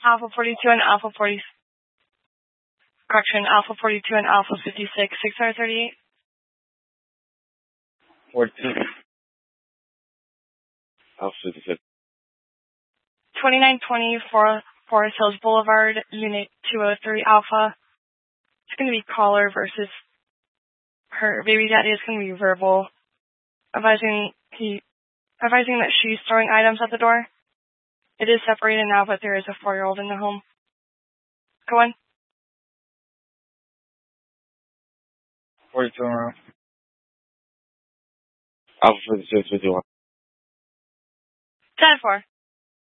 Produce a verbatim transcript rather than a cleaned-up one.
Alpha forty-two and Alpha forty. Correction, Alpha forty-two and Alpha fifty-six, six hundred thirty-eight. forty-two. Alpha fifty-six. twenty-nine twenty Forest Hills Boulevard, Unit two oh three Alpha. It's going to be caller versus her baby daddy. Is going to be verbal, advising he, advising that she's throwing items at the door. It is separated now, but there is a four-year-old in the home. Go on. forty-two around. Alpha fifty-six, fifty-one. ten four.